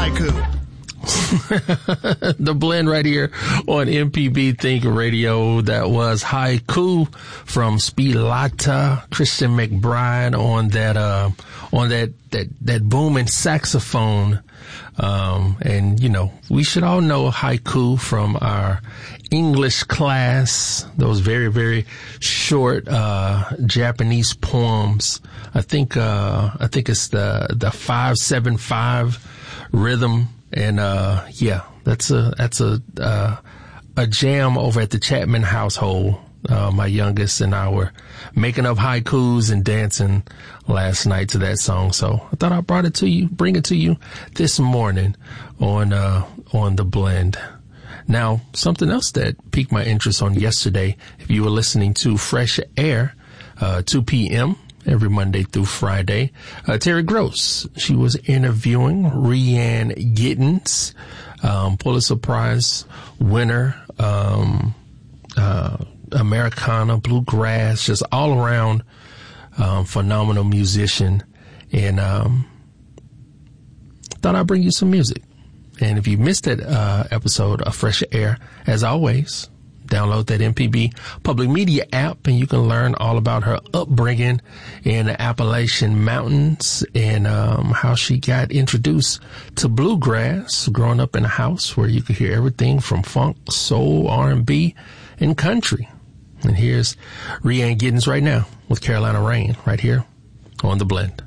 haiku. The blend right here on MPB Think Radio. That was Haiku from Spilata, Christian McBride on that booming saxophone. And you know, we should all know haiku from our English class, those very, very short, Japanese poems. I think it's the 5-7-5 rhythm. And, yeah, that's a jam over at the Chapman household. My youngest and I were making up haikus and dancing last night to that song. So I thought I'd bring it to you this morning on the blend. Now, something else that piqued my interest on yesterday, if you were listening to Fresh Air, 2 p.m., every Monday through Friday. Terry Gross, she was interviewing Rianne Giddens, Pulitzer Prize winner, Americana, bluegrass, just all around, phenomenal musician. And, thought I'd bring you some music. And if you missed that, episode of Fresh Air, as always, download that MPB Public Media app and you can learn all about her upbringing in the Appalachian Mountains and how she got introduced to bluegrass, growing up in a house where you could hear everything from funk, soul, R&B, and country. And here's Rianne Giddens right now with Carolina Rain right here on The Blend.